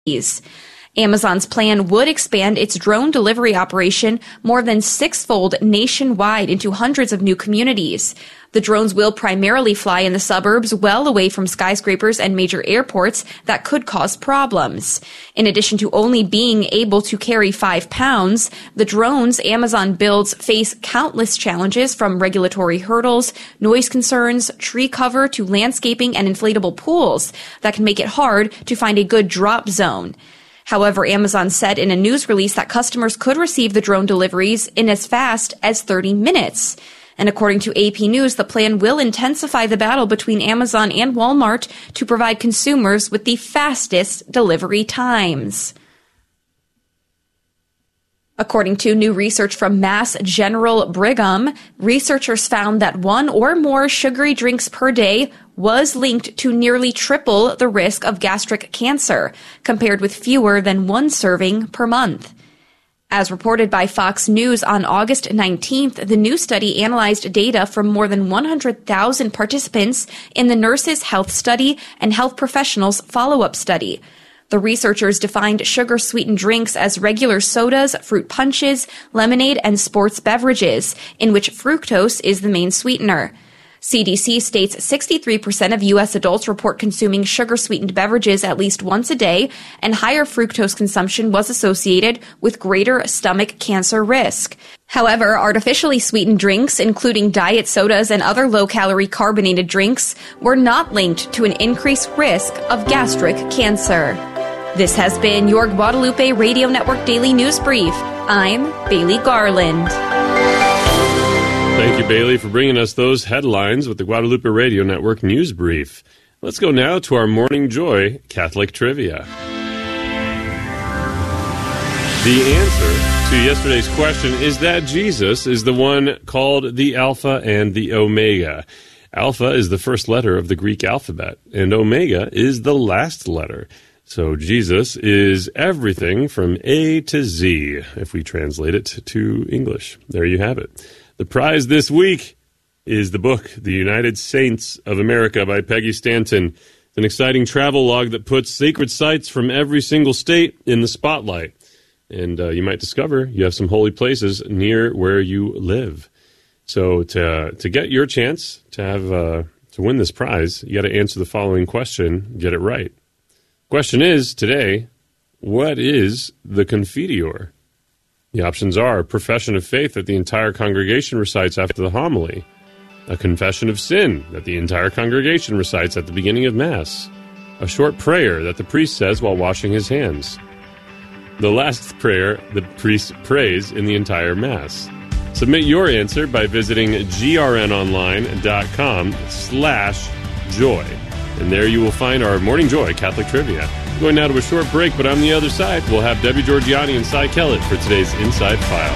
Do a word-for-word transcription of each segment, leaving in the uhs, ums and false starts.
Amazon's plan would expand its drone delivery operation more than sixfold nationwide into hundreds of new communities. The drones will primarily fly in the suburbs, well away from skyscrapers and major airports that could cause problems. In addition to only being able to carry five pounds, the drones Amazon builds face countless challenges, from regulatory hurdles, noise concerns, tree cover, to landscaping and inflatable pools that can make it hard to find a good drop zone. However, Amazon said in a news release that customers could receive the drone deliveries in as fast as thirty minutes. And according to A P News, the plan will intensify the battle between Amazon and Walmart to provide consumers with the fastest delivery times. According to new research from Mass General Brigham, researchers found that one or more sugary drinks per day was linked to nearly triple the risk of gastric cancer, compared with fewer than one serving per month. As reported by Fox News on August nineteenth, the new study analyzed data from more than one hundred thousand participants in the Nurses' Health Study and Health Professionals Follow-Up Study. The researchers defined sugar-sweetened drinks as regular sodas, fruit punches, lemonade, and sports beverages, in which fructose is the main sweetener. C D C states sixty-three percent of U S adults report consuming sugar-sweetened beverages at least once a day, and higher fructose consumption was associated with greater stomach cancer risk. However, artificially sweetened drinks, including diet sodas and other low-calorie carbonated drinks, were not linked to an increased risk of gastric cancer. This has been your Guadalupe Radio Network Daily News Brief. I'm Bailey Garland. Thank you, Bailey, for bringing us those headlines with the Guadalupe Radio Network News Brief. Let's go now to our Morning Joy Catholic Trivia. The answer to yesterday's question is that Jesus is the one called the Alpha and the Omega. Alpha is the first letter of the Greek alphabet, and Omega is the last letter. So Jesus is everything from A to Z, if we translate it to English. There you have it. The prize this week is the book, The United Saints of America by Peggy Stanton. It's an exciting travel log that puts sacred sites from every single state in the spotlight. And uh, you might discover you have some holy places near where you live. So to to get your chance to have uh, to win this prize, you got to answer the following question, get it right. Question is, today, what is the Confiteor? The options are a profession of faith that the entire congregation recites after the homily, a confession of sin that the entire congregation recites at the beginning of Mass, a short prayer that the priest says while washing his hands, the last prayer the priest prays in the entire Mass. Submit your answer by visiting grnonline.com slash joy. And there you will find our Morning Joy Catholic Trivia. Going now to a short break, but on the other side, we'll have Debbie Georgiani and Cy Kellett for today's Inside File.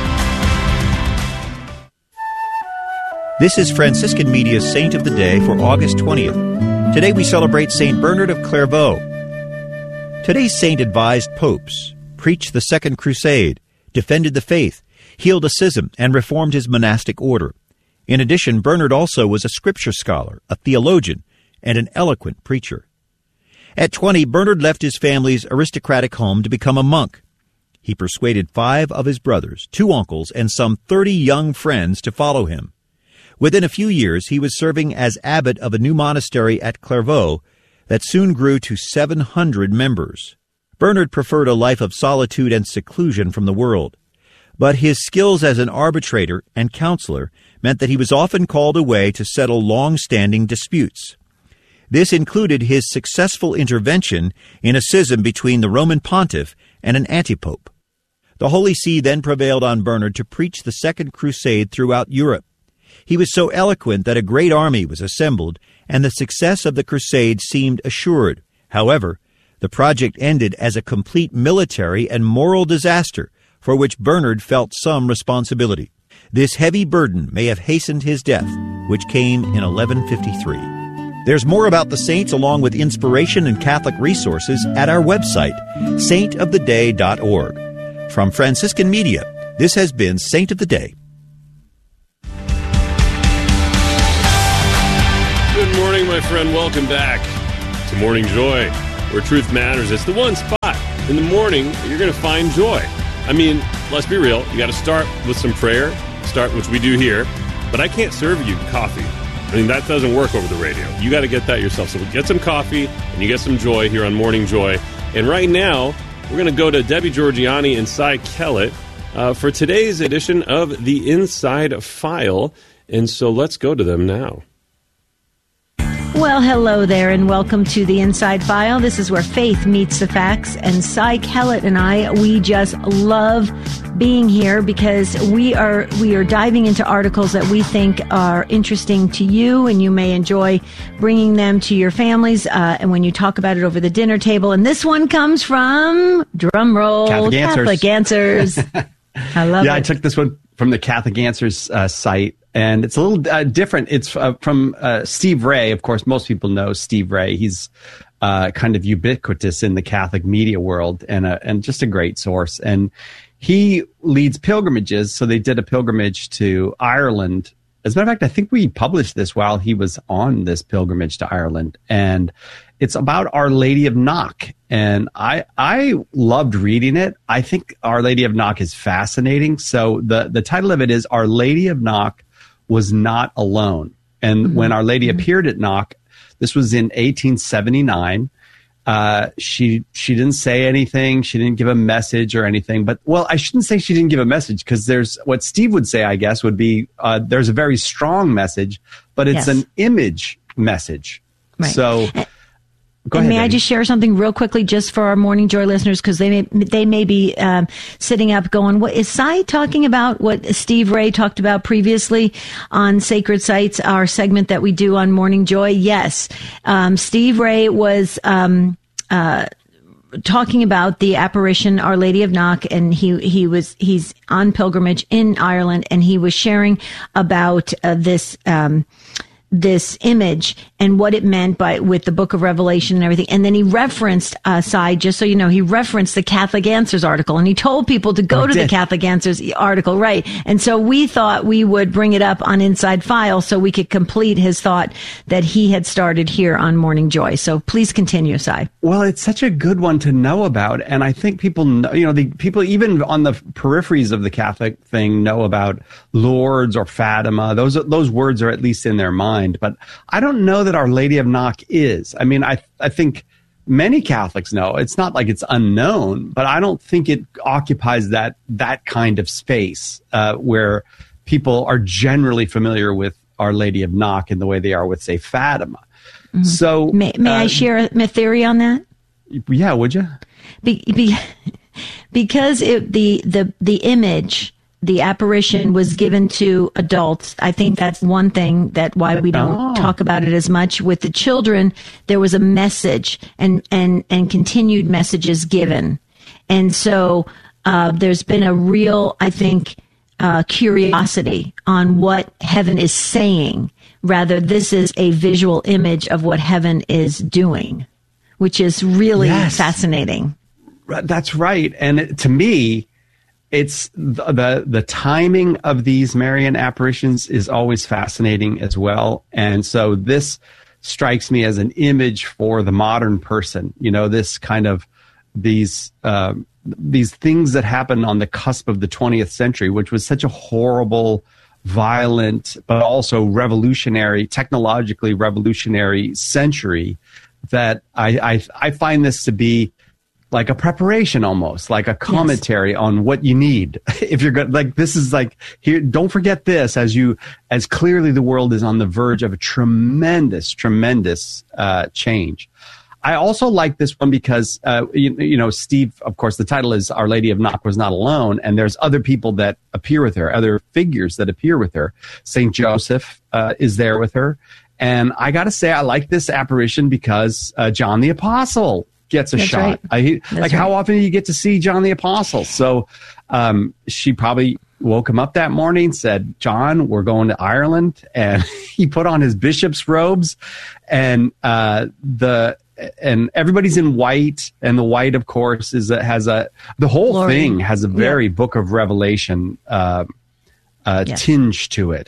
This is Franciscan Media's Saint of the Day for August twentieth. Today we celebrate Saint Bernard of Clairvaux. Today's saint advised popes, preached the Second Crusade, defended the faith, healed a schism, and reformed his monastic order. In addition, Bernard also was a scripture scholar, a theologian, and an eloquent preacher. At twenty, Bernard left his family's aristocratic home to become a monk. He persuaded five of his brothers, two uncles, and some thirty young friends to follow him. Within a few years, he was serving as abbot of a new monastery at Clairvaux that soon grew to seven hundred members. Bernard preferred a life of solitude and seclusion from the world, but his skills as an arbitrator and counselor meant that he was often called away to settle long-standing disputes. This included his successful intervention in a schism between the Roman pontiff and an antipope. The Holy See then prevailed on Bernard to preach the Second Crusade throughout Europe. He was so eloquent that a great army was assembled, and the success of the crusade seemed assured. However, the project ended as a complete military and moral disaster for which Bernard felt some responsibility. This heavy burden may have hastened his death, which came in eleven fifty-three. There's more about the saints along with inspiration and Catholic resources at our website, saint of the day dot org. From Franciscan Media, this has been Saint of the Day. Good morning, my friend. Welcome back to Morning Joy. where truth matters. It's the one spot in the morning you're going to find joy. I mean, let's be real. You got to start with some prayer, start, which we do here. But I can't serve you coffee. I mean, that doesn't work over the radio. You got to get that yourself. So get some coffee and you get some joy here on Morning Joy. And right now, we're going to go to Debbie Georgianni and Cy Kellett uh, for today's edition of the Inside File. And so let's go to them now. Well, hello there, and welcome to the Inside File. This is where faith meets the facts, and Cy Kellett and I, we just love being here because we are we are diving into articles that we think are interesting to you, and you may enjoy bringing them to your families, uh, and when you talk about it over the dinner table. And this one comes from, drum roll, Catholic Answers. Catholic Answers. I love yeah, it. I took this one from the Catholic Answers uh, site. And it's a little uh, different. It's uh, from uh, Steve Ray. Of course, most people know Steve Ray. He's uh, kind of ubiquitous in the Catholic media world and a, and just a great source. And he leads pilgrimages. So they did a pilgrimage to Ireland. As a matter of fact, I think we published this while he was on this pilgrimage to Ireland. And it's about Our Lady of Knock. And I I loved reading it. I think Our Lady of Knock is fascinating. So the, the title of it is Our Lady of Knock Was Not Alone. And mm-hmm. when Our Lady mm-hmm. appeared at Knock, this was in eighteen seventy-nine. Uh, she she didn't say anything. She didn't give a message or anything. But, well, I shouldn't say she didn't give a message because there's what Steve would say, I guess, would be uh, there's a very strong message, but it's yes. an image message. Right. So Go and ahead, may Eddie. I just share something real quickly just for our Morning Joy listeners, because they may they may be um, sitting up going, what is Cy talking about? What Steve Ray talked about previously on Sacred Sites, our segment that we do on Morning Joy? Yes. Um, Steve Ray was um, uh, talking about the apparition Our Lady of Knock, and he he was he's on pilgrimage in Ireland, and he was sharing about uh, this um this image and what it meant by with the Book of Revelation and everything. And then he referenced, uh, Cy, just so you know, he referenced the Catholic Answers article, and he told people to go oh, to did. the Catholic Answers article, right? And so we thought we would bring it up on Inside File so we could complete his thought that he had started here on Morning Joy. So please continue, Cy. Well, it's such a good one to know about. And I think people know, you know, the people even on the peripheries of the Catholic thing know about Lourdes or Fatima. Those, those words are at least in their mind. But I don't know that Our Lady of Knock is. I mean, I I think many Catholics know. It's not like it's unknown, but I don't think it occupies that that kind of space uh, where people are generally familiar with Our Lady of Knock in the way they are with, say, Fatima. Mm-hmm. So, may, may uh, I share a theory on that? Yeah, would you? Be, be, because it, the the the image. The apparition was given to adults. I think that's one thing that why we don't oh. talk about it as much. With the children, there was a message and, and, and continued messages given. And so uh, there's been a real, I think, uh, curiosity on what heaven is saying. Rather, this is a visual image of what heaven is doing, which is really yes. fascinating. That's right. And it, to me, It's the, the the timing of these Marian apparitions is always fascinating as well. And so this strikes me as an image for the modern person. You know, this kind of these uh, these things that happen on the cusp of the twentieth century, which was such a horrible, violent, but also revolutionary, technologically revolutionary century that I I, I find this to be like a preparation, almost like a commentary yes. on what you need. If you're good, like this is like here, don't forget this as you, as clearly the world is on the verge of a tremendous, tremendous, uh, change. I also like this one because, uh, you, you know, Steve, of course, the title is Our Lady of Knock Was Not Alone. And there's other people that appear with her, other figures that appear with her. Saint Joseph, uh, is there with her. And I got to say, I like this apparition because, uh, John the Apostle gets a That's shot. Right. I, like right. how often do you get to see John the Apostle? So um, she probably woke him up that morning, said, John, we're going to Ireland. And he put on his bishop's robes and uh, the and everybody's in white. And the white, of course, is a, has a the whole Glory. thing has a very yeah. Book of Revelation uh, uh, yes. tinge to it.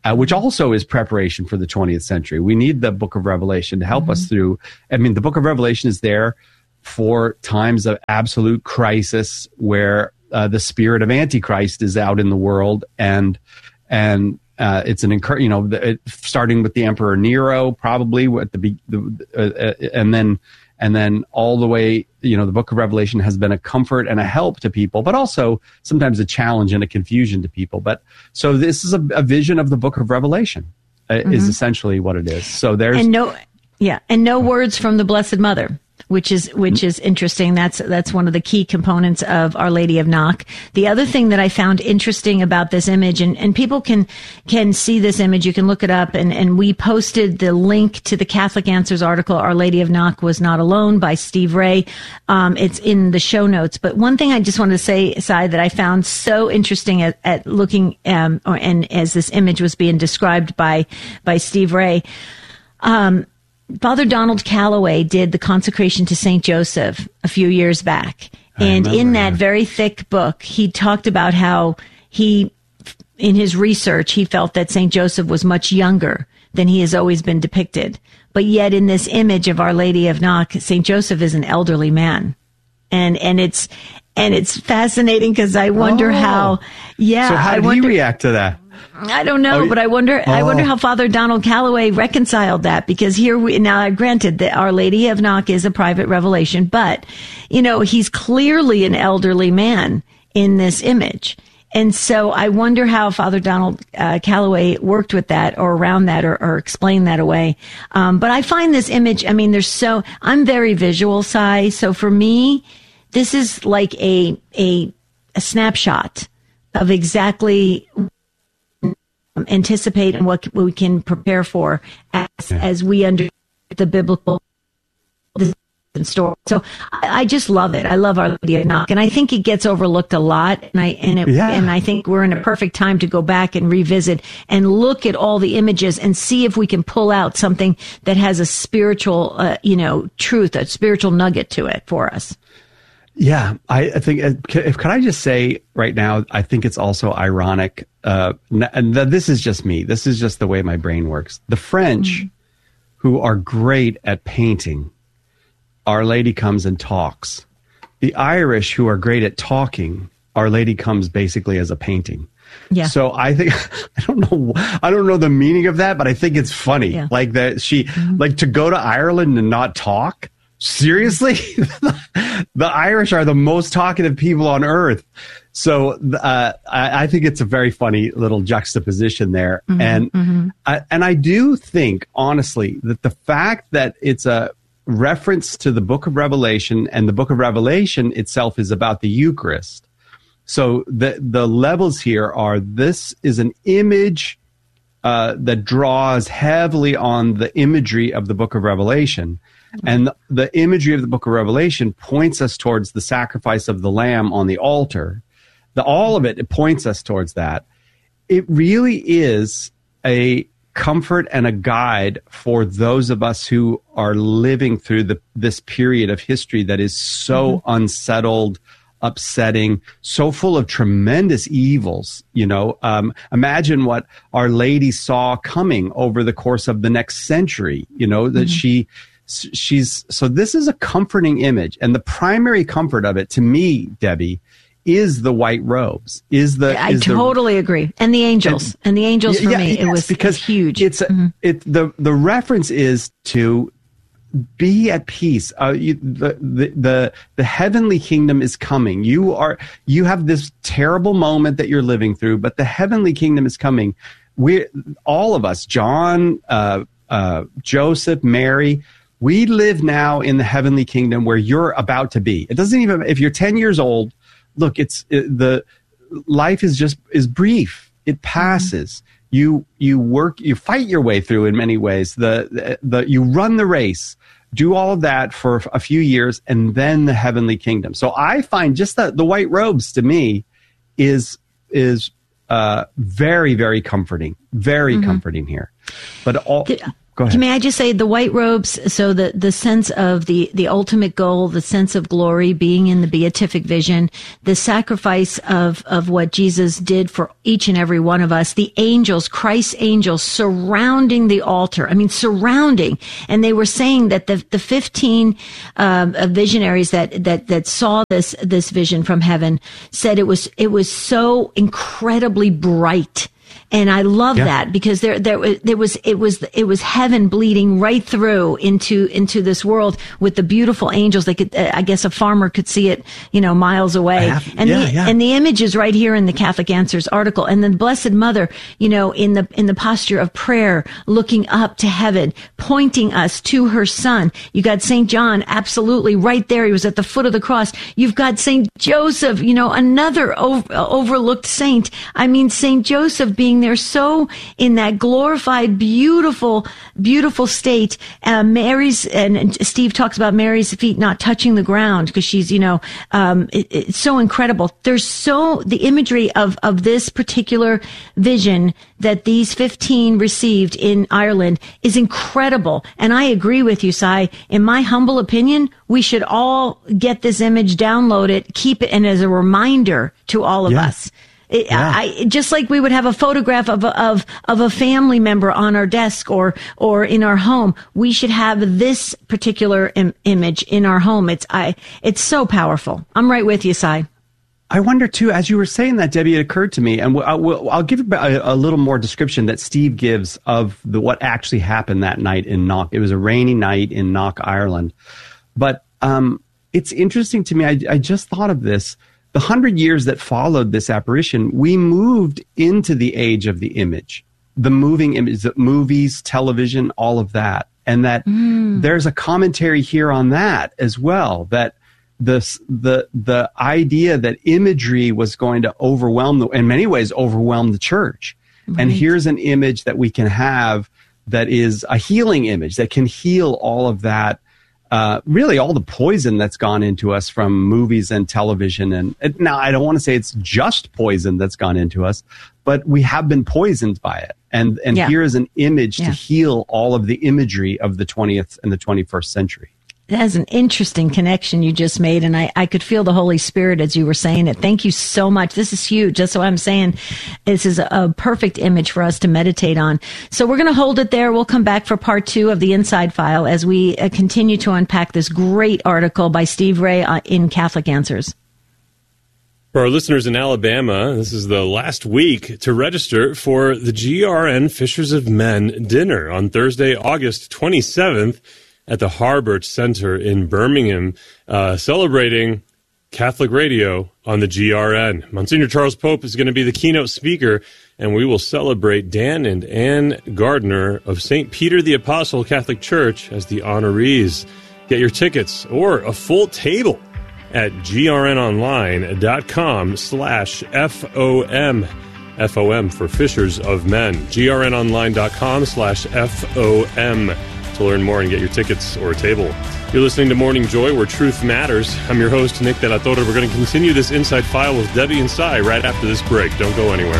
uh, which also is preparation for the twentieth century. We need the book of Revelation to help mm-hmm. us through. I mean, the book of Revelation is there for times of absolute crisis where uh, the spirit of Antichrist is out in the world, and and uh, it's an encourage. You know, it, starting with the Emperor Nero, probably at the, the uh, uh, and then and then all the way. You know, the book of Revelation has been a comfort and a help to people, but also sometimes a challenge and a confusion to people. But so this is a, a vision of the book of Revelation, uh, mm-hmm. is essentially what it is. So there's and no, yeah, and no words from the Blessed Mother. Which is which is interesting. That's that's one of the key components of Our Lady of Knock. The other thing that I found interesting about this image, and, and people can can see this image, you can look it up, and, and we posted the link to the Catholic Answers article, Our Lady of Knock Was Not Alone by Steve Ray. Um, it's in the show notes. But one thing I just wanted to say, aside, that I found so interesting at, at looking, um, or, and as this image was being described by by Steve Ray, um, Father Donald Calloway did the consecration to Saint Joseph a few years back. And in that yeah. very thick book, he talked about how he, in his research, he felt that Saint Joseph was much younger than he has always been depicted. But yet in this image of Our Lady of Knock, Saint Joseph is an elderly man. And, and it's, and it's fascinating because I wonder oh. how, yeah. So how did I wonder, he react to that? I don't know, oh, but I wonder, oh. I wonder how Father Donald Calloway reconciled that, because here we, now granted that Our Lady of Knock is a private revelation, but, you know, he's clearly an elderly man in this image. And so I wonder how Father Donald uh, Calloway worked with that or around that or, or explained that away. Um, but I find this image, I mean, there's so, I'm very visual, Sai. So for me, this is like a, a, a snapshot of exactly anticipate and what we can prepare for as, yeah. as we understand the biblical story. So I, I just love it. I love Our Lady of Knock, and I think it gets overlooked a lot. And I and it, yeah. and I think we're in a perfect time to go back and revisit and look at all the images and see if we can pull out something that has a spiritual, uh, you know, truth, a spiritual nugget to it for us. Yeah, I, I think, if can I just say right now, I think it's also ironic, uh, and this is just me, this is just the way my brain works. The French, mm-hmm. who are great at painting, Our Lady comes and talks. The Irish, who are great at talking, Our Lady comes basically as a painting. Yeah. So I think, I don't know, I don't know the meaning of that, but I think it's funny. Yeah. Like that she, mm-hmm. like to go to Ireland and not talk. Seriously? The Irish are the most talkative people on earth. So uh, I, I think it's a very funny little juxtaposition there. Mm-hmm, and mm-hmm. I, and I do think, honestly, that the fact that it's a reference to the book of Revelation, and the book of Revelation itself is about the Eucharist. So the, the levels here are, this is an image uh, that draws heavily on the imagery of the book of Revelation. And the, the imagery of the book of Revelation points us towards the sacrifice of the lamb on the altar. The, all of it, it points us towards that. It really is a comfort and a guide for those of us who are living through the, this period of history that is so mm-hmm. unsettled, upsetting, so full of tremendous evils. You know, um, imagine what Our Lady saw coming over the course of the next century, you know, that mm-hmm. she... She's so this is a comforting image, and the primary comfort of it to me, Debbie, is the white robes. Is the I is totally the, agree, and the angels, and, and the angels for yeah, me, yes, it was because huge. It's a, mm-hmm. it the the reference is to be at peace. Uh, you, the, the the the heavenly kingdom is coming. You are you have this terrible moment that you're living through, but the heavenly kingdom is coming. We all of us, John, uh, uh, Joseph, Mary. We live now in the heavenly kingdom where you're about to be. It doesn't even, if you're ten years old, look, it's it, the life is just, is brief. It passes. Mm-hmm. You, you work, you fight your way through in many ways. The, the, the, you run the race, do all of that for a few years, and then the heavenly kingdom. So I find just that the white robes to me is, is, uh, very, very comforting, very mm-hmm. comforting here. But all, the, Go ahead. May I just say the white robes? So the, the sense of the, the ultimate goal, the sense of glory being in the beatific vision, the sacrifice of, of what Jesus did for each and every one of us, the angels, Christ's angels surrounding the altar. I mean, surrounding. And they were saying that the, the fifteen, um, visionaries that, that, that saw this, this vision from heaven said it was, it was so incredibly bright. And I love yeah. that because there, there, there was, it was, it was heaven bleeding right through into, into this world with the beautiful angels. They could, uh, I guess a farmer could see it, you know, miles away. Have, and yeah, the, yeah. and the image is right here in the Catholic Answers article. And the Blessed Mother, you know, in the, in the posture of prayer, looking up to heaven, pointing us to her son. You got Saint John, absolutely right there. He was at the foot of the cross. You've got Saint Joseph, you know, another over, overlooked saint. I mean, Saint Joseph being there so in that glorified, beautiful, beautiful state. Uh, Mary's, and Steve talks about Mary's feet not touching the ground because she's, you know, um, it, it's so incredible. There's so, the imagery of, of this particular vision that these fifteen received in Ireland is incredible. And I agree with you, Sai. In my humble opinion, we should all get this image, download it, keep it, and as a reminder to all of yeah. us. It, yeah. I, just like we would have a photograph of a, of of a family member on our desk or or in our home, we should have this particular Im- image in our home. It's I it's so powerful. I'm right with you, Sai. I wonder too, as you were saying that, Debbie, it occurred to me, and we'll, I'll, I'll give a, a little more description that Steve gives of the what actually happened that night in Knock. It was a rainy night in Knock, Ireland, but um, it's interesting to me. I, I just thought of this. The hundred years that followed this apparition, we moved into the age of the image, the moving image, the movies, television, all of that. And that mm. there's a commentary here on that as well, that this, the, the idea that imagery was going to overwhelm, the, in many ways, overwhelm the church. Right. And here's an image that we can have that is a healing image that can heal all of that. Uh, really all the poison that's gone into us from movies and television. And, and now I don't want to say it's just poison that's gone into us, but we have been poisoned by it. And, and yeah. here is an image yeah. to heal all of the imagery of the twentieth and the twenty-first century. That's an interesting connection you just made, and I, I could feel the Holy Spirit as you were saying it. Thank you so much. This is huge. That's what I'm saying. This is a, a perfect image for us to meditate on. So we're going to hold it there. We'll come back for part two of the Inside File as we uh, continue to unpack this great article by Steve Ray uh, in Catholic Answers. For our listeners in Alabama, this is the last week to register for the G R N Fishers of Men dinner on Thursday, August twenty-seventh. At the Harbert Center in Birmingham, uh, celebrating Catholic radio on the G R N. Monsignor Charles Pope is going to be the keynote speaker, and we will celebrate Dan and Ann Gardner of Saint Peter the Apostle Catholic Church as the honorees. Get your tickets or a full table at grnonline.com slash FOM. F O M for Fishers of Men. grnonline.com slash FOM. To learn more and get your tickets or a table. You're listening to Morning Joy, where truth matters. I'm your host, Nick De La Torre. We're going to continue this Inside File with Debbie and Sai right after this break. Don't go anywhere.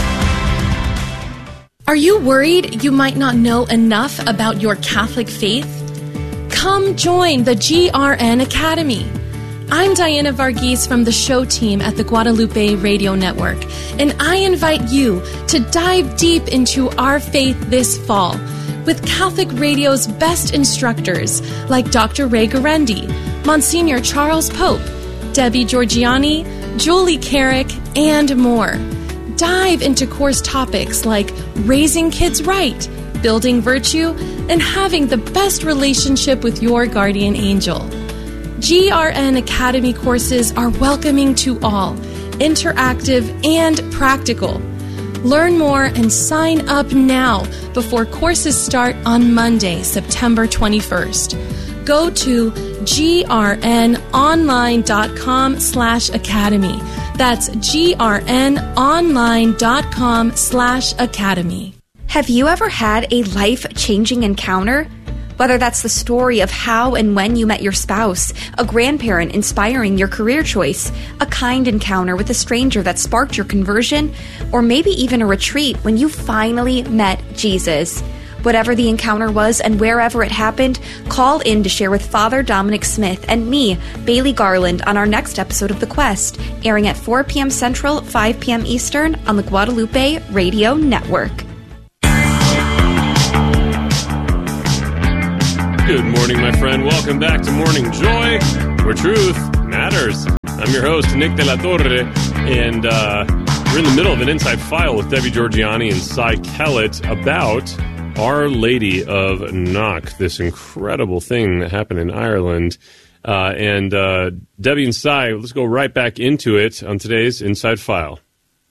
Are you worried you might not know enough about your Catholic faith? Come join the G R N Academy. I'm Diana Varghese from the show team at the Guadalupe Radio Network, and I invite you to dive deep into our faith this fall with Catholic Radio's best instructors like Doctor Ray Guarendi, Monsignor Charles Pope, Debbie Georgiani, Julie Carrick, and more. Dive into course topics like raising kids right, building virtue, and having the best relationship with your guardian angel. G R N Academy courses are welcoming to all, interactive and practical. Learn more and sign up now before courses start on Monday, September twenty-first. Go to grnonline.com slash academy. That's grnonline.com slash academy. Have you ever had a life-changing encounter? Whether that's the story of how and when you met your spouse, a grandparent inspiring your career choice, a kind encounter with a stranger that sparked your conversion, or maybe even a retreat when you finally met Jesus. Whatever the encounter was and wherever it happened, call in to share with Father Dominic Smith and me, Bailey Garland, on our next episode of The Quest, airing at four p.m. Central, five p.m. Eastern on the Guadalupe Radio Network. Good morning, my friend. Welcome back to Morning Joy, where truth matters. I'm your host, Nick De La Torre, and uh, we're in the middle of an Inside File with Debbie Georgianni and Cy Kellett about Our Lady of Knock, this incredible thing that happened in Ireland. Uh, and uh, Debbie and Cy, let's go right back into it on today's Inside File.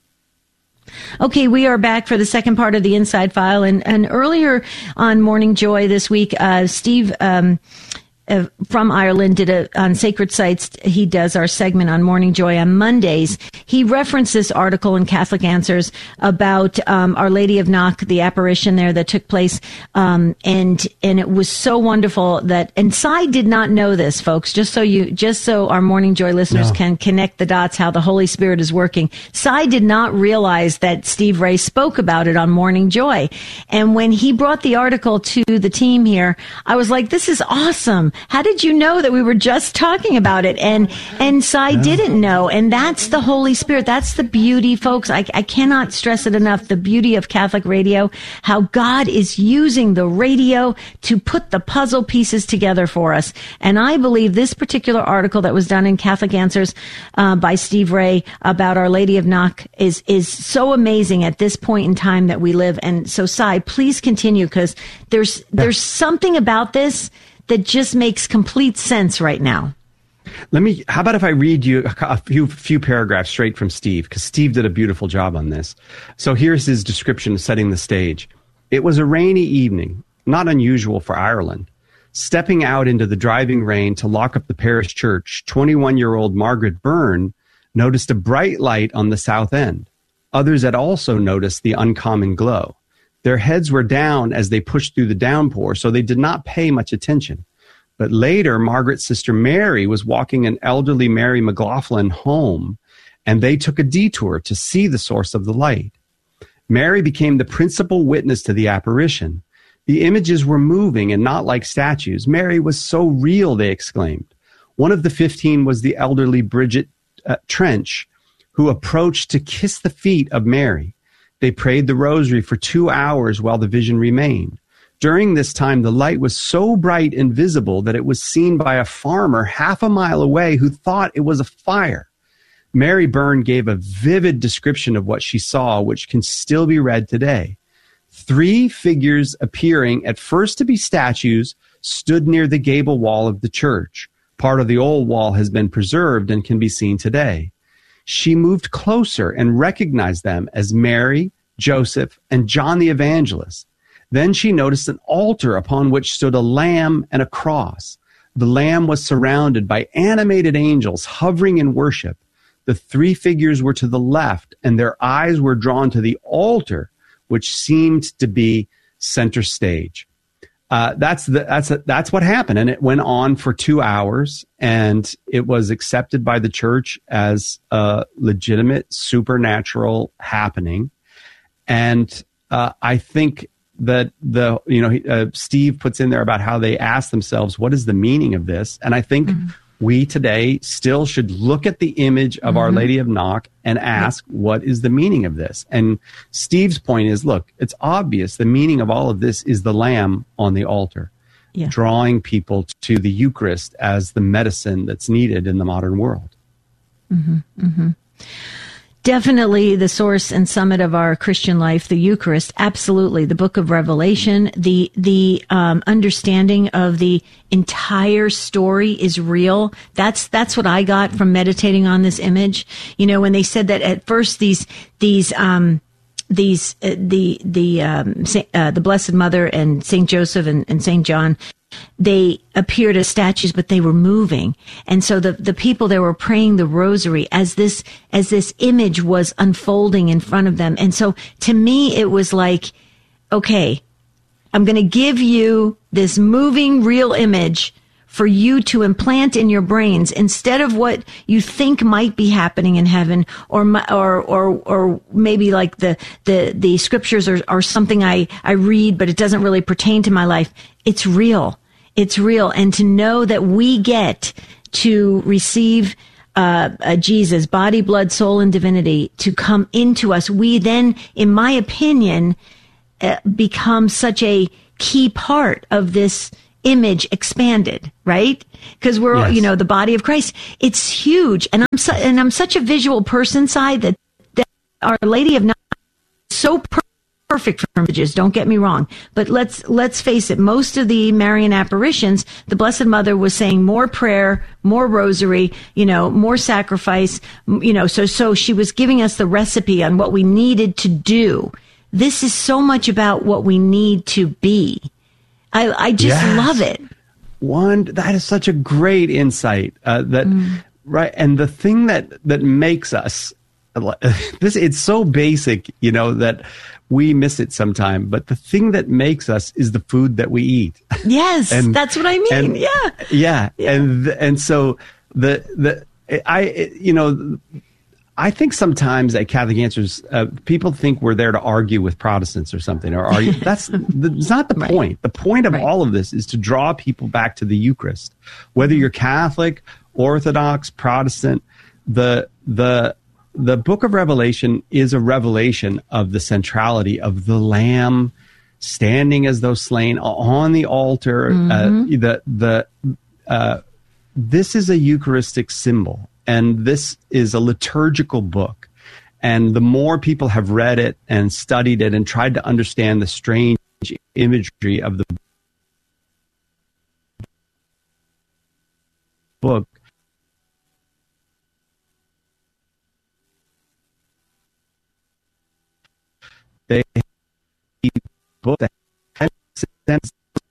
Okay, we are back for the second part of the Inside File. And, and earlier on Morning Joy this week, uh, Steve um, uh, from Ireland did a, on Sacred Sites, he does our segment on Morning Joy on Mondays. He referenced this article in Catholic Answers about um, Our Lady of Knock, the apparition there that took place. Um, and and it was so wonderful that, and Cy did not know this, folks, just so you, just so our Morning Joy listeners no. can connect the dots, how the Holy Spirit is working. Cy did not realize that Steve Ray spoke about it on Morning Joy. And when he brought the article to the team here, I was like, this is awesome. How did you know that we were just talking about it? And, and Cy no. didn't know. And that's the Holy Spirit. That's the beauty, folks. I, I cannot stress it enough. The beauty of Catholic radio, how God is using the radio to put the puzzle pieces together for us. And I believe this particular article that was done in Catholic Answers uh, by Steve Ray about Our Lady of Knock is, is so amazing at this point in time that we live. And so, Cy, please continue, because there's, there's something about this that just makes complete sense right now. Let me, how about if I read you a, a few few paragraphs straight from Steve, because Steve did a beautiful job on this. So here's his description setting the stage. It was a rainy evening, not unusual for Ireland. Stepping out into the driving rain to lock up the parish church, twenty-one-year-old Margaret Byrne noticed a bright light on the south end. Others had also noticed the uncommon glow. Their heads were down as they pushed through the downpour, so they did not pay much attention. But later, Margaret's sister Mary was walking an elderly Mary McLaughlin home, and they took a detour to see the source of the light. Mary became the principal witness to the apparition. The images were moving and not like statues. Mary was so real, they exclaimed. One of the fifteen was the elderly Bridget uh, Trench, who approached to kiss the feet of Mary. They prayed the rosary for two hours while the vision remained. During this time, the light was so bright and visible that it was seen by a farmer half a mile away who thought it was a fire. Mary Byrne gave a vivid description of what she saw, which can still be read today. Three figures appearing at first to be statues stood near the gable wall of the church. Part of the old wall has been preserved and can be seen today. She moved closer and recognized them as Mary, Joseph, and John the Evangelist. Then she noticed an altar upon which stood a lamb and a cross. The lamb was surrounded by animated angels hovering in worship. The three figures were to the left, and their eyes were drawn to the altar, which seemed to be center stage. Uh, that's the, that's a, that's what happened, and it went on for two hours, and it was accepted by the church as a legitimate supernatural happening. And uh, I think that the you know uh, Steve puts in there about how they ask themselves, what is the meaning of this? And I think mm-hmm. we today still should look at the image of mm-hmm. Our Lady of Knock and ask, yep. what is the meaning of this? And Steve's point is, look, it's obvious the meaning of all of this is the lamb on the altar, yeah. drawing people to the Eucharist as the medicine that's needed in the modern world. Mm-hmm. Mm-hmm. Definitely the source and summit of our Christian life, the Eucharist. Absolutely. The book of Revelation, the, the, um, understanding of the entire story is real. That's, that's what I got from meditating on this image. You know, when they said that at first these, these, um, these, uh, the, the, um, uh, the Blessed Mother and Saint Joseph and, and Saint John, they appeared as statues, but they were moving. And so the, the people that were praying the rosary as this, as this image was unfolding in front of them. And so to me, it was like, okay, I'm going to give you this moving real image, for you to implant in your brains, instead of what you think might be happening in heaven, or or or or maybe like the the the scriptures are, are something I I read, but it doesn't really pertain to my life. It's real. It's real, and to know that we get to receive uh, uh, Jesus, body, blood, soul, and divinity, to come into us, we then, in my opinion, uh, become such a key part of this image expanded, right? Because we're, yes. you know, the body of Christ. It's huge, and I'm su- and I'm such a visual person, side that, that Our Lady of Knock is so per- perfect for images. Don't get me wrong, but let's let's face it. Most of the Marian apparitions, the Blessed Mother was saying more prayer, more rosary, you know, more sacrifice, you know. So so she was giving us the recipe on what we needed to do. This is so much about what we need to be. I, I just yes. love it. One, that is such a great insight. Uh, that mm. right, and the thing that that makes us this, it's so basic, you know, that we miss it sometime. But the thing that makes us is the food that we eat. Yes, and, that's what I mean. And, yeah. yeah, yeah, and and so the the I you know. I think sometimes at Catholic Answers, uh, people think we're there to argue with Protestants or something. Or argue. That's, that's not the right. point. The point of right. all of this is to draw people back to the Eucharist. Whether you're Catholic, Orthodox, Protestant, the the the Book of Revelation is a revelation of the centrality of the Lamb standing as though slain on the altar. Mm-hmm. Uh, the the uh, this is a Eucharistic symbol. And this is a liturgical book. And the more people have read it and studied it and tried to understand the strange imagery of the book, they book that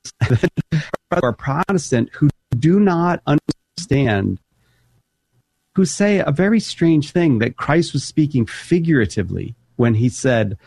are Protestant who do not understand, who say a very strange thing, that Christ was speaking figuratively when he said,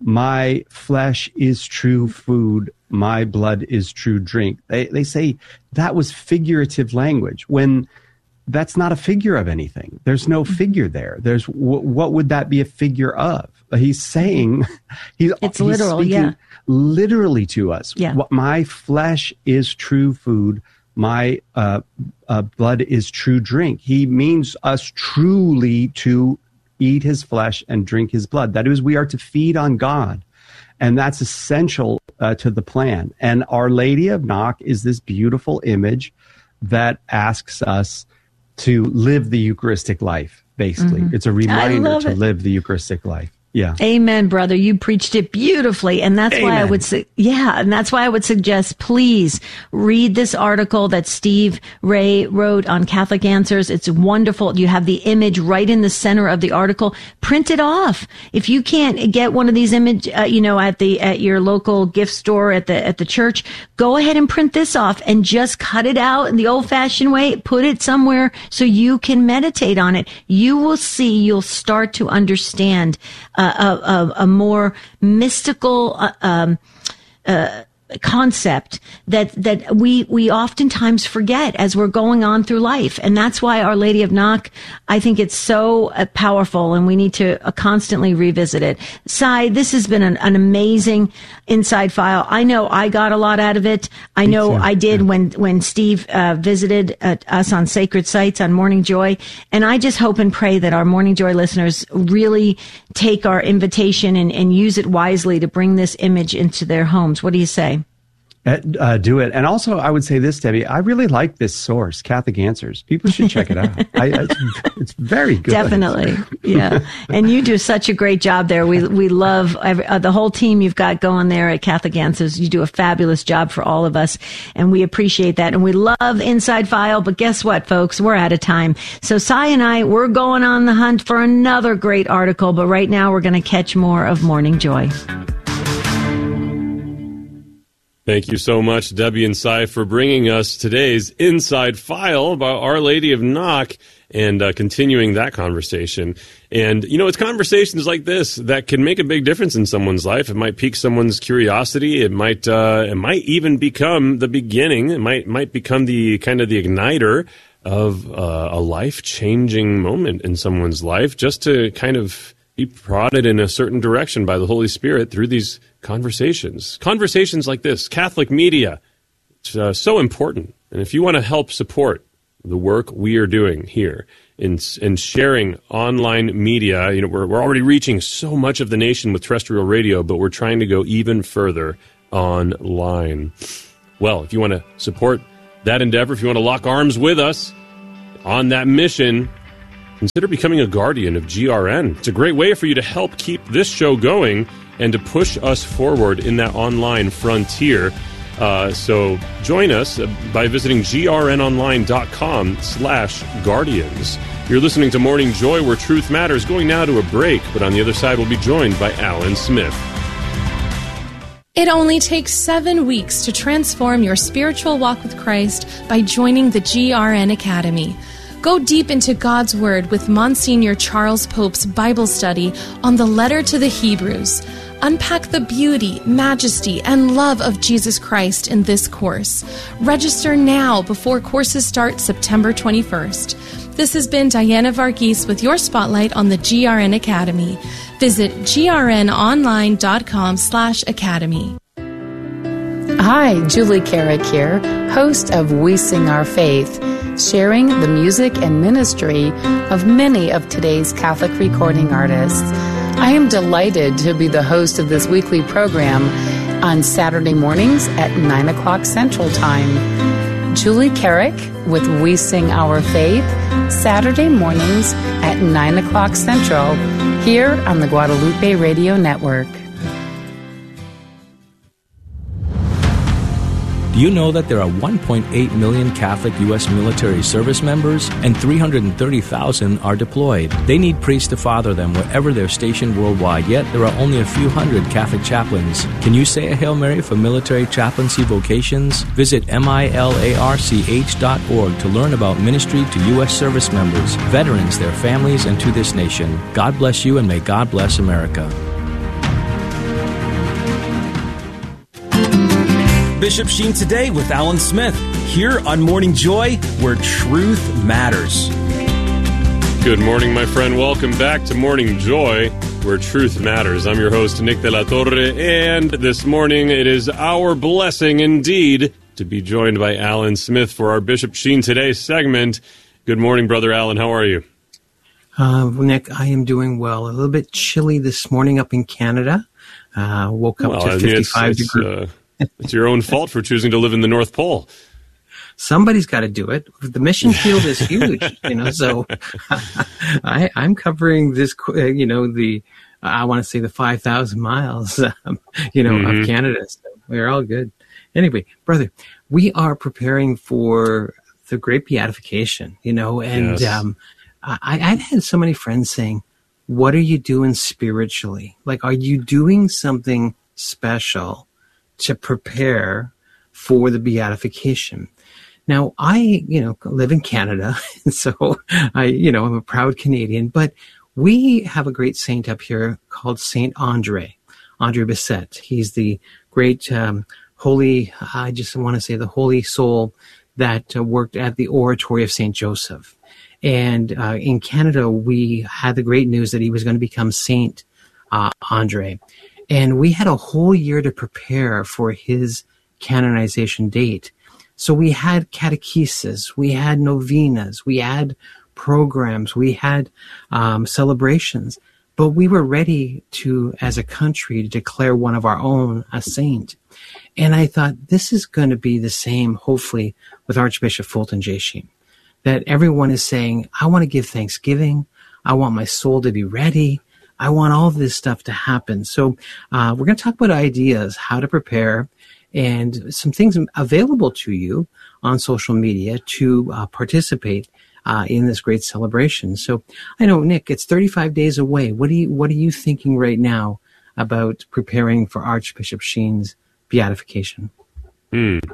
my flesh is true food, my blood is true drink. They they say that was figurative language, when that's not a figure of anything. There's no figure there. There's w- what would that be a figure of? He's saying, he's, it's he's literal, speaking yeah. literally to us. Yeah. My flesh is true food, my uh, uh, blood is true drink. He means us truly to eat his flesh and drink his blood. That is, we are to feed on God. And that's essential uh, to the plan. And Our Lady of Knock is this beautiful image that asks us to live the Eucharistic life, basically. Mm-hmm. It's a reminder to it. live the Eucharistic life. Yeah. Amen, brother. You preached it beautifully. And that's Amen. why I would say, yeah, and that's why I would suggest, please read this article that Steve Ray wrote on Catholic Answers. It's wonderful. You have the image right in the center of the article. Print it off. If you can't get one of these image, uh, you know, at the, at your local gift store, at the, at the church, go ahead and print this off and just cut it out in the old fashioned way. Put it somewhere so you can meditate on it. You will see, you'll start to understand Uh, a, a, a more mystical uh, um, uh, concept that that we we oftentimes forget as we're going on through life, and that's why Our Lady of Knock, I think it's so uh, powerful, and we need to uh, constantly revisit it. Sai, this has been an, an amazing inside file. I know I got a lot out of it. I Me know too. I did yeah. when when Steve uh, visited uh, us on Sacred Sites on Morning Joy, and I just hope and pray that our Morning Joy listeners really take our invitation and, and use it wisely to bring this image into their homes. What do you say? Uh, do it. And also, I would say this, Debbie, I really like this source, Catholic Answers. People should check it out. I, it's, it's very good. Definitely. Yeah. And you do such a great job there. We we love every, uh, the whole team you've got going there at Catholic Answers. You do a fabulous job for all of us, and we appreciate that. And we love Inside File, but guess what, folks? We're out of time. So Sai and I, we're going on the hunt for another great article, but right now we're going to catch more of Morning Joy. Thank you so much, Debbie and Sai, for bringing us today's Inside File about Our Lady of Knock. and uh, continuing that conversation. And, you know, it's conversations like this that can make a big difference in someone's life. It might pique someone's curiosity. It might uh, it might even become the beginning. It might might become the kind of the igniter of uh, a life-changing moment in someone's life, just to kind of be prodded in a certain direction by the Holy Spirit through these conversations. Conversations like this, Catholic media, it's uh, so important. And if you want to help support the work we are doing here in in sharing online media, you know, we're we're already reaching so much of the nation with terrestrial radio, but we're trying to go even further online. Well, if you want to support that endeavor, if you want to lock arms with us on that mission, consider becoming a guardian of G R N. It's a great way for you to help keep this show going and to push us forward in that online frontier. Uh, so join us by visiting grnonline.com slash guardians. You're listening to Morning Joy, where truth matters. Going now to a break, but on the other side, we'll be joined by Alan Smith. It only takes seven weeks to transform your spiritual walk with Christ by joining the G R N Academy. Go deep into God's Word with Monsignor Charles Pope's Bible study on the letter to the Hebrews. Unpack the beauty, majesty, and love of Jesus Christ in this course. Register now before courses start September twenty-first. This has been Diana Varghese with your spotlight on the G R N Academy. Visit grnonline.com slash academy. Hi, Julie Carrick here, host of We Sing Our Faith, sharing the music and ministry of many of today's Catholic recording artists. I am delighted to be the host of this weekly program on Saturday mornings at nine o'clock Central Time. Julie Carrick with We Sing Our Faith, Saturday mornings at nine o'clock Central, here on the Guadalupe Radio Network. Do you know that there are one point eight million Catholic U S military service members and three hundred thirty thousand are deployed? They need priests to father them wherever they're stationed worldwide, yet there are only a few hundred Catholic chaplains. Can you say a Hail Mary for military chaplaincy vocations? Visit milarch dot org to learn about ministry to U S service members, veterans, their families, and to this nation. God bless you, and may God bless America. Bishop Sheen Today with Alan Smith, here on Morning Joy, where truth matters. Good morning, my friend. Welcome back to Morning Joy, where truth matters. I'm your host, Nick de la Torre, and this morning it is our blessing indeed to be joined by Alan Smith for our Bishop Sheen Today segment. Good morning, Brother Alan. How are you? Uh, Nick, I am doing well. A little bit chilly this morning up in Canada. Uh, woke up well, to fifty-five I mean, it's, it's, degrees. Uh, It's your own fault for choosing to live in the North Pole. Somebody's got to do it. The mission field is huge, you know. So I, I'm covering this, you know, the I want to say the five thousand miles, um, you know, mm-hmm. of Canada. So we're all good. Anyway, brother, we are preparing for the great beatification, you know, and yes. um, I, I've had so many friends saying, "What are you doing spiritually? Like, are you doing something special to prepare for the beatification?" Now, I, you know, live in Canada, and so I, you know, I'm a proud Canadian, but we have a great saint up here called Saint Andre, Andre Bessette. He's the great um, holy, I just want to say the holy soul that uh, worked at the Oratory of Saint Joseph. And uh, in Canada, we had the great news that he was going to become Saint uh, Andre. And we had a whole year to prepare for his canonization date. So we had catechesis, we had novenas, we had programs, we had um, celebrations, but we were ready to, as a country, to declare one of our own a saint. And I thought, this is going to be the same, hopefully, with Archbishop Fulton J. Sheen, that everyone is saying, I want to give thanksgiving, I want my soul to be ready, I want all this stuff to happen. So uh, we're going to talk about ideas, how to prepare, and some things available to you on social media to uh, participate uh, in this great celebration. So I know, Nick, it's thirty-five days away. What are you, what are you thinking right now about preparing for Archbishop Sheen's beatification? Hmm.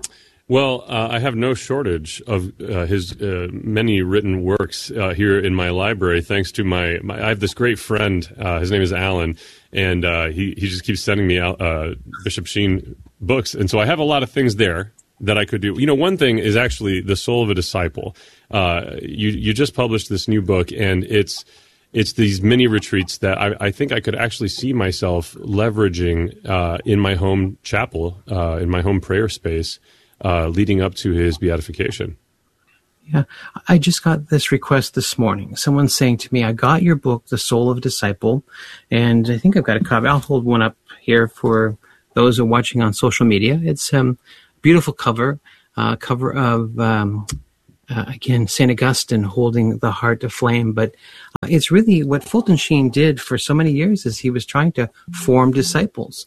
Well, uh, I have no shortage of uh, his uh, many written works uh, here in my library, thanks to my, my I have this great friend. Uh, his name is Alan, and uh, he, he just keeps sending me out uh, Bishop Sheen books. And so I have a lot of things there that I could do. You know, one thing is actually The Soul of a Disciple. Uh, you, you just published this new book, and it's it's these mini retreats that I, I think I could actually see myself leveraging uh, in my home chapel, uh, in my home prayer space, Uh, leading up to his beatification. Yeah, I just got this request this morning. Someone's saying to me, I got your book, The Soul of a Disciple, and I think I've got a copy. I'll hold one up here for those who are watching on social media. It's a um, beautiful cover, uh, cover of, um, uh, again, Saint Augustine holding the heart aflame. But uh, it's really what Fulton Sheen did for so many years is he was trying to form disciples.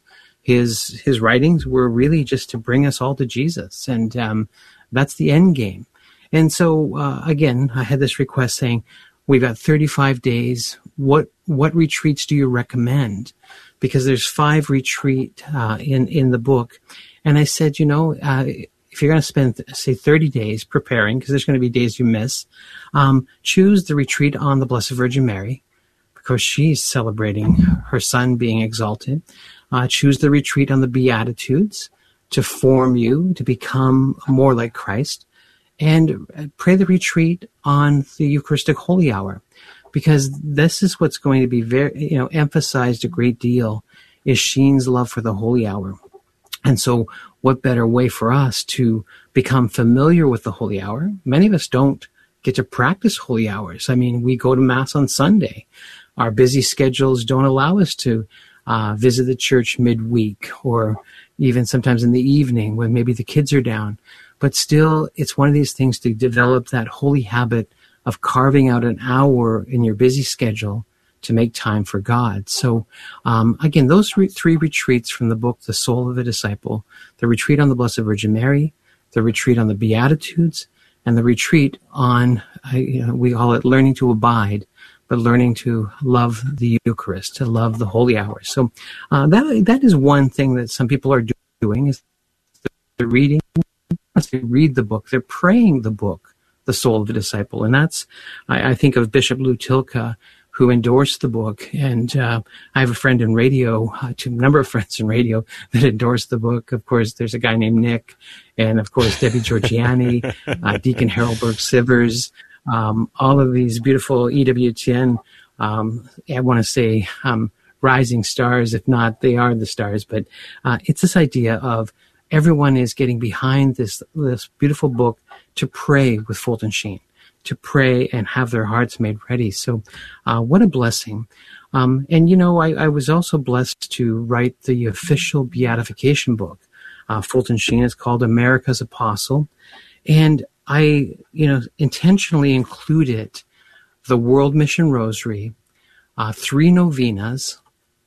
His his writings were really just to bring us all to Jesus, and um, that's the end game. And so, uh, again, I had this request saying, we've got thirty-five days. What what retreats do you recommend? Because there's five retreat uh, in, in the book. And I said, you know, uh, if you're going to spend, say, thirty days preparing, because there's going to be days you miss, um, choose the retreat on the Blessed Virgin Mary, because she's celebrating her son being exalted. Uh, choose the retreat on the Beatitudes to form you, to become more like Christ. And pray the retreat on the Eucharistic Holy Hour, because this is what's going to be very, you know, emphasized a great deal is Sheen's love for the Holy Hour. And so what better way for us to become familiar with the Holy Hour? Many of us don't get to practice Holy Hours. I mean, we go to Mass on Sunday. Our busy schedules don't allow us to Uh, visit the church midweek, or even sometimes in the evening when maybe the kids are down. But still, it's one of these things to develop that holy habit of carving out an hour in your busy schedule to make time for God. So um, again, those re- three retreats from the book, The Soul of a Disciple, the retreat on the Blessed Virgin Mary, the retreat on the Beatitudes, and the retreat on, uh, you know, we call it learning to abide, but learning to love the Eucharist, to love the Holy Hours. So uh, that that is one thing that some people are doing, is they're reading, they read the book, they're praying the book, The Soul of a Disciple. And that's, I, I think of Bishop Lou Tilka, who endorsed the book. And uh, I have a friend in radio, uh, a number of friends in radio that endorsed the book. Of course, there's a guy named Nick, and of course, Debbie Georgiani, uh, Deacon Harold Burke-Sivers, Um, all of these beautiful E W T N, um, I want to say um, rising stars. If not, they are the stars. But uh, it's this idea of everyone is getting behind this this beautiful book to pray with Fulton Sheen, to pray and have their hearts made ready. So uh, what a blessing. Um, and, you know, I, I was also blessed to write the official beatification book. Uh, Fulton Sheen is called America's Apostle. And I, you know, intentionally included the World Mission Rosary, uh, three novenas,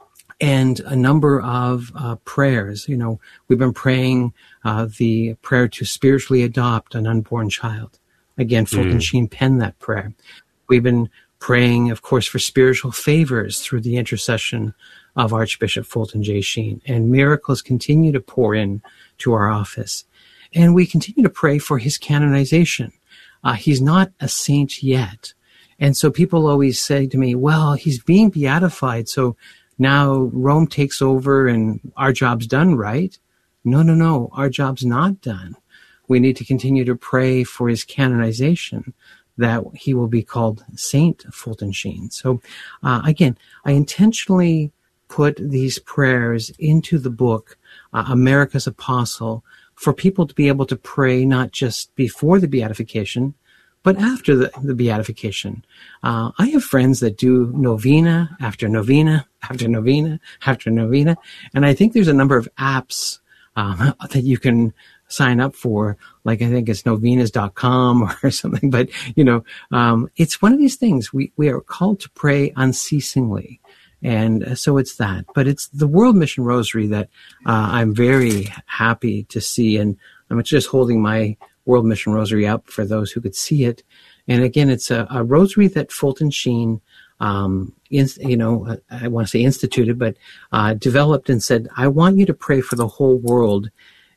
and a number of uh, prayers. You know, we've been praying uh, the prayer to spiritually adopt an unborn child. Again, Fulton mm. Sheen penned that prayer. We've been praying, of course, for spiritual favors through the intercession of Archbishop Fulton J. Sheen. And miracles continue to pour in to our office. And we continue to pray for his canonization. Uh, he's not a saint yet. And so people always say to me, well, he's being beatified, so now Rome takes over and our job's done, right? No, no, no, our job's not done. We need to continue to pray for his canonization, that he will be called Saint Fulton Sheen. So uh, again, I intentionally put these prayers into the book, uh, America's Apostle, for people to be able to pray not just before the beatification, but after the, the beatification. Uh, I have friends that do novena after novena after novena after novena, and I think there's a number of apps um, that you can sign up for, like I think it's novenas dot com or something. But, you know, um, it's one of these things. We, we are called to pray unceasingly. And so it's that. But it's the World Mission Rosary that uh, I'm very happy to see. And I'm just holding my World Mission Rosary up for those who could see it. And again, it's a, a rosary that Fulton Sheen, um, in, you know, I want to say instituted, but uh, developed and said, I want you to pray for the whole world.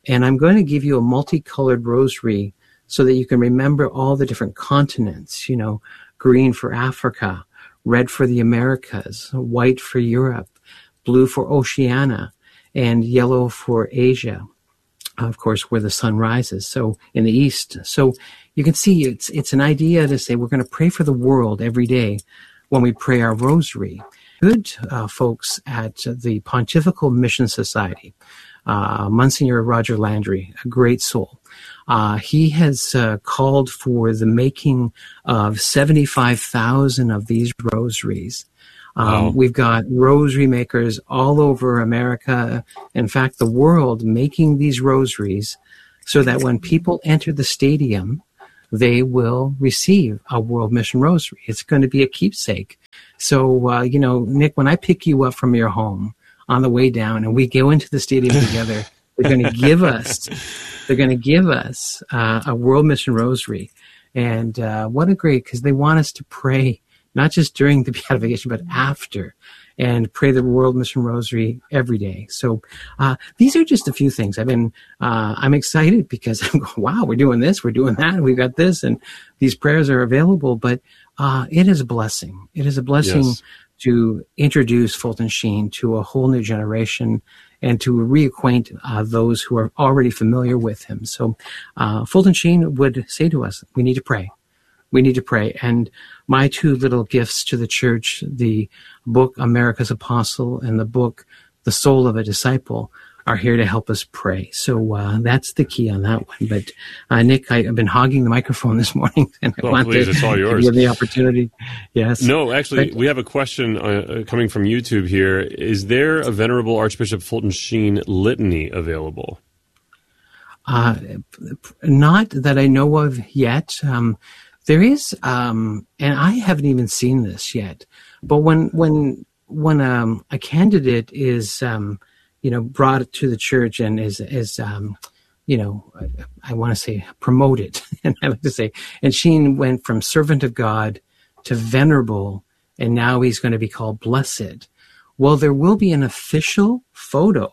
And I'm going to give you a multicolored rosary so that you can remember all the different continents, you know, green for Africa, red for the Americas, white for Europe, blue for Oceania, and yellow for Asia, of course, where the sun rises, so in the east. So you can see it's it's an idea to say we're going to pray for the world every day when we pray our rosary. Good uh, folks at the Pontifical Mission Society, uh, Monsignor Roger Landry, a great soul, uh, he has uh, called for the making of seventy-five thousand of these rosaries. Um, wow. We've got rosary makers all over America, in fact, the world, making these rosaries so that when people enter the stadium, they will receive a World Mission Rosary. It's going to be a keepsake. So, uh, you know, Nick, when I pick you up from your home on the way down and we go into the stadium together, they're going to give us, they're going to give us uh, a World Mission Rosary. And uh, what a great, because they want us to pray not just during the beatification, but after, and pray the World Mission Rosary every day. So uh, these are just a few things. I've been, uh, I'm excited because I'm going, wow, we're doing this, we're doing that, we've got this, and these prayers are available. But uh, it is a blessing. It is a blessing yes. to introduce Fulton Sheen to a whole new generation and to reacquaint uh, those who are already familiar with him. So uh, Fulton Sheen would say to us, we need to pray. We need to pray. And my two little gifts to the church, the book America's Apostle and the book The Soul of a Disciple, are here to help us pray. So uh, that's the key on that one. But uh, Nick, I, I've been hogging the microphone this morning, and I oh, want please, to it's all yours. give the opportunity. Yes. No, actually, but, we have a question uh, coming from YouTube here. Is there a Venerable Archbishop Fulton Sheen litany available? Uh, not that I know of yet. Um, There is, um, and I haven't even seen this yet, but when when when um, a candidate is, um, you know, brought to the church and is is, um, you know, I, I want to say promoted, and I like to say, and Sheen went from servant of God to venerable, and now he's going to be called blessed. Well, there will be an official photo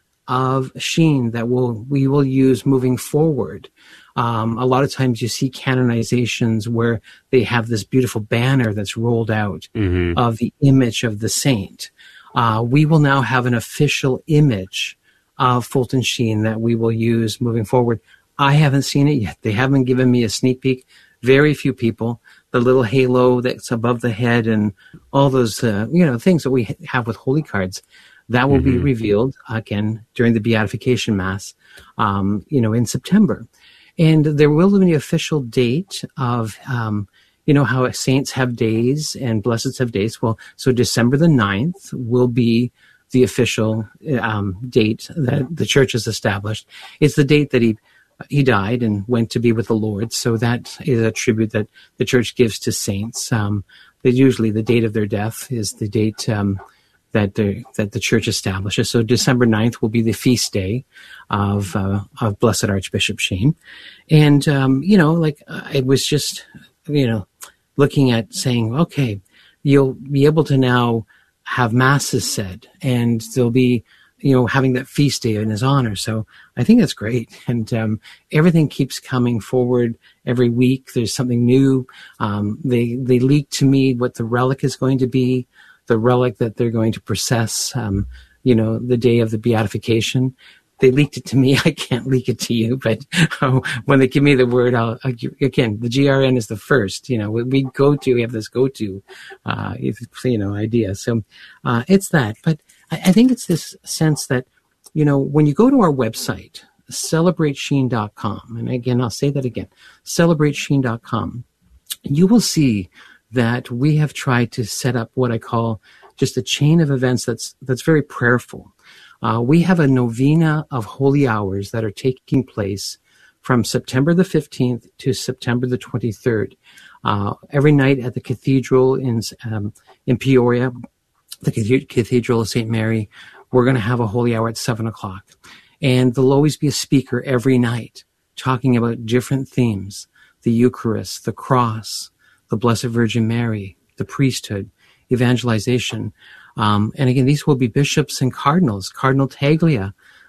of Sheen that will we will use moving forward. Um, a lot of times you see canonizations where they have this beautiful banner that's rolled out mm-hmm. of the image of the saint. Uh, we will now have an official image of Fulton Sheen that we will use moving forward. I haven't seen it yet. They haven't given me a sneak peek. Very few people. The little halo that's above the head and all those uh, you know things that we have with holy cards. That will mm-hmm. be revealed, again, during the Beatification Mass, um, you know, in September. And there will be an official date of, um, you know, how saints have days and blesseds have days. Well, so December the ninth will be the official um, date that the church has established. It's the date that he he died and went to be with the Lord. So that is a tribute that the church gives to saints. Um, that usually the date of their death is the date um that the that the church establishes. So December ninth will be the feast day of uh, of Blessed Archbishop Sheen. And, um, you know, like I was just, you know, looking at saying, okay, you'll be able to now have masses said and there'll be, you know, having that feast day in his honor. So I think that's great. And um, everything keeps coming forward every week. There's something new. Um, they, they leak to me what the relic is going to be. The relic that they're going to process, um, you know, the day of the beatification. They leaked it to me. I can't leak it to you, but uh, when they give me the word, I'll, I'll, again, the G R N is the first, you know, we, we go to, we have this go-to, uh, you know, idea. So uh, it's that. But I, I think it's this sense that, you know, when you go to our website, celebrate sheen dot com, and again, I'll say that again, celebrate sheen dot com, you will see that we have tried to set up what I call just a chain of events that's that's very prayerful. Uh, we have a novena of holy hours that are taking place from September the fifteenth to September the twenty-third. Uh, every night at the cathedral in um, in Peoria, the Cathedral of Saint Mary, we're going to have a holy hour at seven o'clock. And there'll always be a speaker every night talking about different themes, the Eucharist, the cross, the Blessed Virgin Mary, the priesthood, evangelization. Um, and again, these will be bishops and cardinals. Cardinal Taglia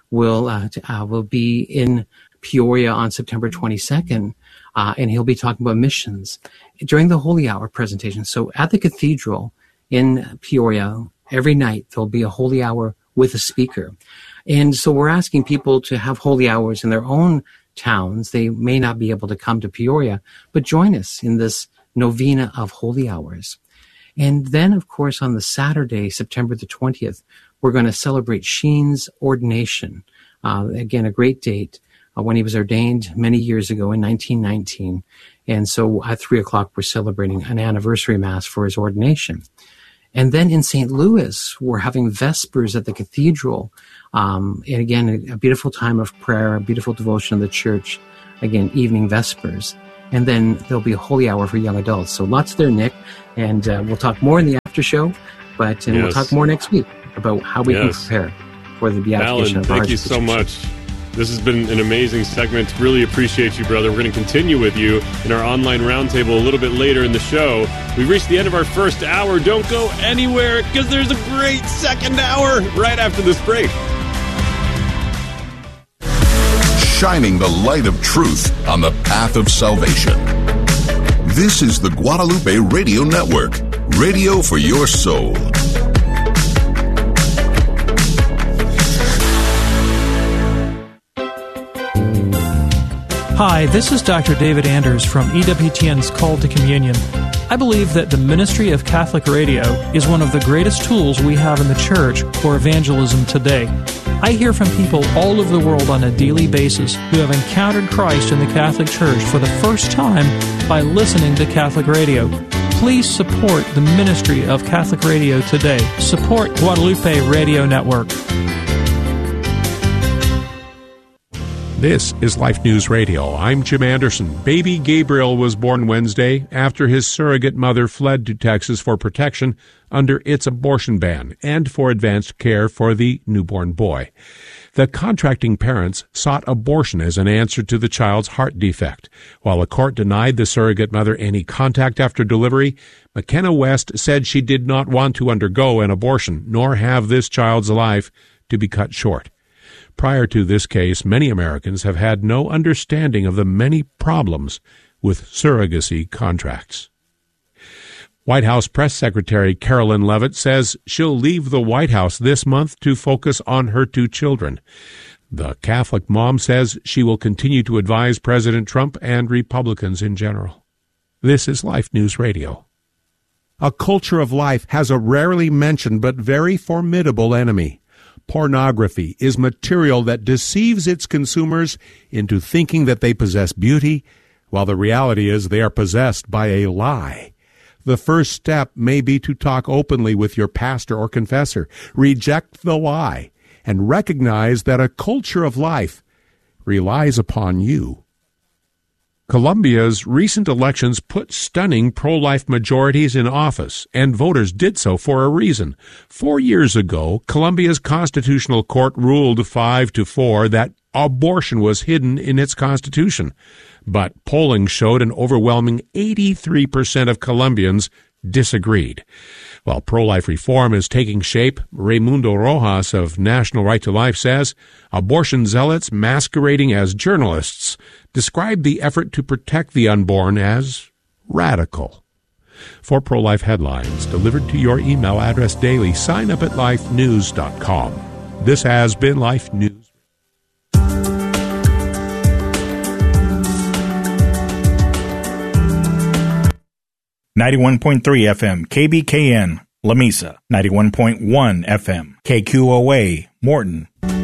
will uh, uh, will be in Peoria on September twenty-second, uh, and he'll be talking about missions during the Holy Hour presentation. So at the cathedral in Peoria, every night there'll be a Holy Hour with a speaker. And so we're asking people to have Holy Hours in their own towns. They may not be able to come to Peoria, but join us in this novena of Holy Hours. And then, of course, on the Saturday, September the twentieth, we're going to celebrate Sheen's ordination. Uh, again, a great date uh, when he was ordained many years ago in nineteen nineteen. And so at three o'clock, we're celebrating an anniversary mass for his ordination. And then in Saint Louis, we're having Vespers at the cathedral. Um, and again, a, a beautiful time of prayer, a beautiful devotion of the church. Again, evening Vespers. And then there'll be a Holy Hour for young adults. So lots there, Nick. And uh, we'll talk more in the after show. But and yes. we'll talk more next week about how we yes. can prepare for the beatification Alan, of thank you so much. This has been an amazing segment. Really appreciate you, brother. We're going to continue with you in our online roundtable a little bit later in the show. We've reached the end of our first hour. Don't go anywhere, because there's a great second hour right after this break. Shining the light of truth on the path of salvation. This is the Guadalupe Radio Network, radio for your soul. Hi, this is Doctor David Anders from E W T N's Call to Communion. I believe that the ministry of Catholic radio is one of the greatest tools we have in the church for evangelism today. I hear from people all over the world on a daily basis who have encountered Christ in the Catholic Church for the first time by listening to Catholic radio. Please support the ministry of Catholic radio today. Support Guadalupe Radio Network. This is Life News Radio. I'm Jim Anderson. Baby Gabriel was born Wednesday after his surrogate mother fled to Texas for protection under its abortion ban and for advanced care for the newborn boy. The contracting parents sought abortion as an answer to the child's heart defect. While a court denied the surrogate mother any contact after delivery, McKenna West said she did not want to undergo an abortion nor have this child's life to be cut short. Prior to this case, many Americans have had no understanding of the many problems with surrogacy contracts. White House Press Secretary Carolyn Leavitt says she'll leave the White House this month to focus on her two children. The Catholic mom says she will continue to advise President Trump and Republicans in general. This is Life News Radio. A culture of life has a rarely mentioned but very formidable enemy. Pornography is material that deceives its consumers into thinking that they possess beauty, while the reality is they are possessed by a lie. The first step may be to talk openly with your pastor or confessor, reject the lie, and recognize that a culture of life relies upon you. Colombia's recent elections put stunning pro-life majorities in office, and voters did so for a reason. Four years ago, Colombia's constitutional court ruled five to four that abortion was hidden in its constitution. But polling showed an overwhelming eighty-three percent of Colombians disagreed. While pro-life reform is taking shape, Raimundo Rojas of National Right to Life says abortion zealots masquerading as journalists describe the effort to protect the unborn as radical. For pro-life headlines delivered to your email address daily, sign up at life news dot com. This has been Life News. ninety-one point three F M, K B K N, La Mesa. ninety-one point one F M, K Q O A, Morton.